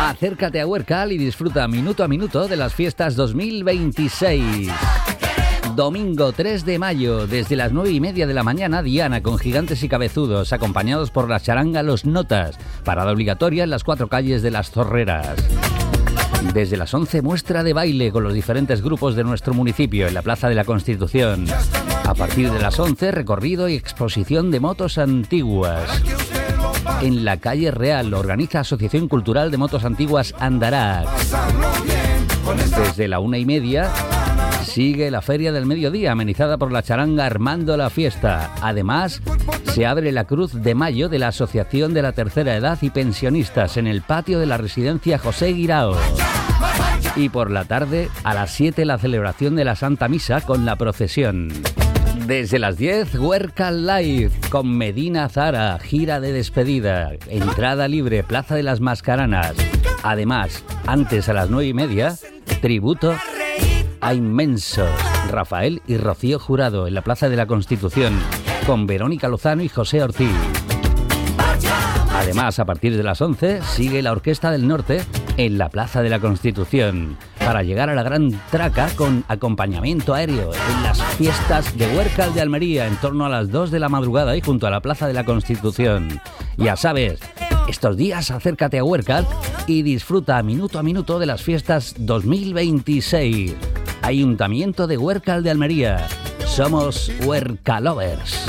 Acércate a Huércal y disfruta minuto a minuto de las fiestas 2026. Domingo 3 de mayo, desde las 9:30 de la mañana, Diana con Gigantes y Cabezudos, acompañados por la charanga Los Notas, parada obligatoria en las 4 calles de Las Zorreras. Desde las 11, muestra de baile con los diferentes grupos de nuestro municipio en la Plaza de la Constitución. A partir de las 11, recorrido y exposición de motos antiguas. En la calle Real, organiza Asociación Cultural de Motos Antiguas Andarax. Desde la 1:30, sigue la Feria del Mediodía, amenizada por la charanga Armando la Fiesta. Además, se abre la Cruz de Mayo de la Asociación de la Tercera Edad y Pensionistas en el patio de la residencia José Guirao. Y por la tarde, a las 7, la celebración de la Santa Misa con la procesión. Desde las 10, Huércal Live con Medina Zara, gira de despedida, entrada libre, Plaza de las Mascaranas. Además, antes a las 9:30, tributo a Inmensos, Rafael y Rocío Jurado en la Plaza de la Constitución, con Verónica Lozano y José Ortiz. Además, a partir de las 11, sigue la Orquesta del Norte en la Plaza de la Constitución, para llegar a la Gran Traca con acompañamiento aéreo en las fiestas de Huércal de Almería en torno a las 2 de la madrugada y junto a la Plaza de la Constitución. Ya sabes, estos días acércate a Huércal y disfruta a minuto de las fiestas 2026. Ayuntamiento de Huércal de Almería. Somos Huércalovers.